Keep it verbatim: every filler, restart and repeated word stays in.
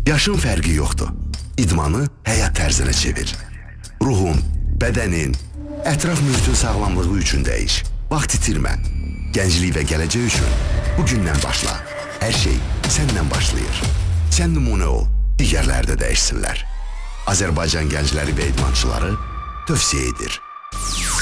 Yaşın fərqi yoxdur. İdmanı həyat tərzinə çevir. Ruhun, bədənin, ətraf mühitin sağlamlığı üçün dəyiş. Vaxt itirmə. Gənclik və gələcək üçün bugündən başla. Hər şey səndən başlayır. Sən nümunə ol, digərləri də dəyişsinlər. Azərbaycan gəncləri və idmançıları tövsiyə edir.